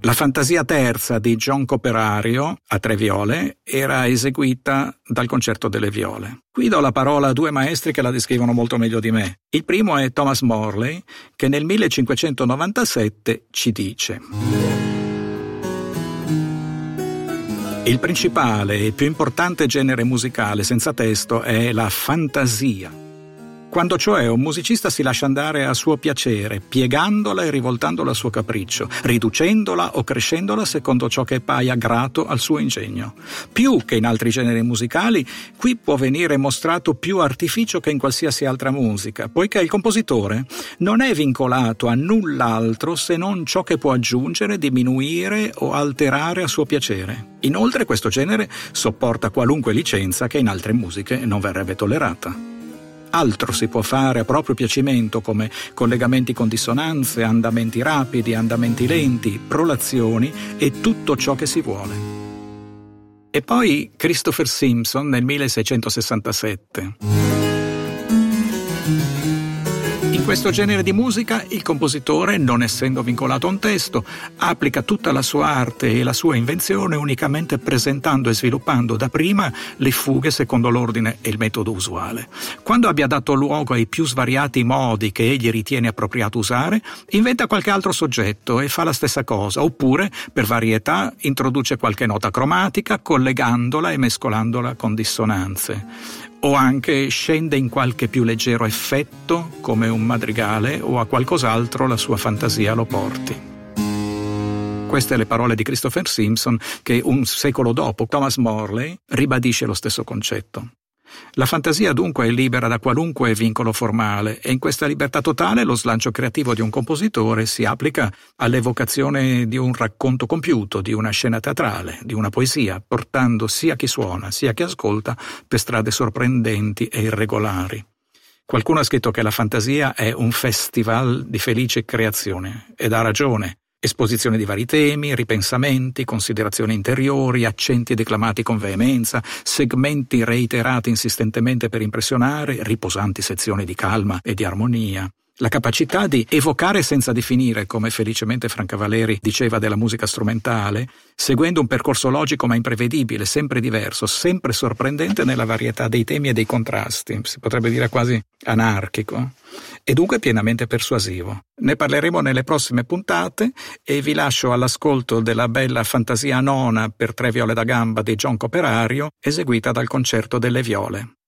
La fantasia terza di John Coperario, a 3 viole, era eseguita dal Concerto delle Viole. Qui do la parola a 2 maestri che la descrivono molto meglio di me. Il primo è Thomas Morley, che nel 1597 ci dice: il principale e più importante genere musicale senza testo è la fantasia. Quando cioè un musicista si lascia andare a suo piacere, piegandola e rivoltandola a suo capriccio, riducendola o crescendola secondo ciò che paia grato al suo ingegno. Più che in altri generi musicali, qui può venire mostrato più artificio che in qualsiasi altra musica, poiché il compositore non è vincolato a null'altro se non ciò che può aggiungere, diminuire o alterare a suo piacere. Inoltre questo genere sopporta qualunque licenza che in altre musiche non verrebbe tollerata. Altro si può fare a proprio piacimento, come collegamenti con dissonanze, andamenti rapidi, andamenti lenti, prolazioni e tutto ciò che si vuole. E poi Christopher Simpson nel 1667. In questo genere di musica il compositore, non essendo vincolato a un testo, applica tutta la sua arte e la sua invenzione unicamente presentando e sviluppando dapprima le fughe secondo l'ordine e il metodo usuale. Quando abbia dato luogo ai più svariati modi che egli ritiene appropriato usare, inventa qualche altro soggetto e fa la stessa cosa, oppure, per varietà, introduce qualche nota cromatica collegandola e mescolandola con dissonanze. O anche scende in qualche più leggero effetto, come un madrigale, o a qualcos'altro la sua fantasia lo porti. Queste le parole di Christopher Simpson, che un secolo dopo Thomas Morley ribadisce lo stesso concetto. La fantasia dunque è libera da qualunque vincolo formale e in questa libertà totale lo slancio creativo di un compositore si applica all'evocazione di un racconto compiuto, di una scena teatrale, di una poesia, portando sia chi suona sia chi ascolta per strade sorprendenti e irregolari. Qualcuno ha scritto che la fantasia è un festival di felice creazione ed ha ragione. Esposizione di vari temi, ripensamenti, considerazioni interiori, accenti declamati con veemenza, segmenti reiterati insistentemente per impressionare, riposanti sezioni di calma e di armonia. La capacità di evocare senza definire, come felicemente Francavaleri diceva della musica strumentale, seguendo un percorso logico ma imprevedibile, sempre diverso, sempre sorprendente nella varietà dei temi e dei contrasti, si potrebbe dire quasi anarchico, e dunque pienamente persuasivo. Ne parleremo nelle prossime puntate e vi lascio all'ascolto della bella fantasia nona per 3 viole da gamba di John Coperario, eseguita dal Concerto delle Viole.